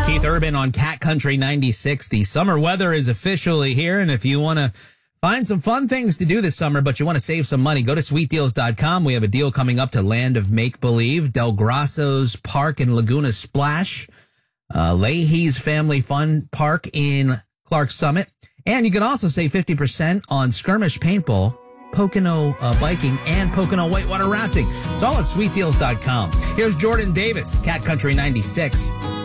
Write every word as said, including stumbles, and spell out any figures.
Keith Urban on Cat Country ninety-six. The summer weather is officially here, and if you want to find some fun things to do this summer, but you want to save some money, go to sweet deals dot com. We have a deal coming up to Land of Make-Believe, Del Grasso's Park in Laguna Splash, uh, Leahy's Family Fun Park in Clark Summit, and you can also save fifty percent on Skirmish Paintball, Pocono uh, Biking, and Pocono Whitewater Rafting. It's all at sweet deals dot com. Here's Jordan Davis, Cat Country ninety-six.